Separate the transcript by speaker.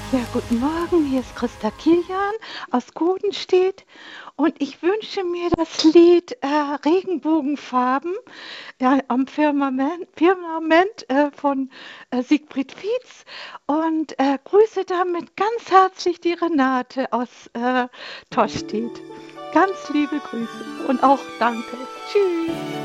Speaker 1: Ja, guten Morgen, hier ist Christa Kilian aus Godenstedt und ich wünsche mir das Lied Regenbogenfarben, ja, am Firmament von Siegfried Fietz und grüße damit ganz herzlich die Renate aus Tostedt. Ganz liebe Grüße und auch danke. Tschüss.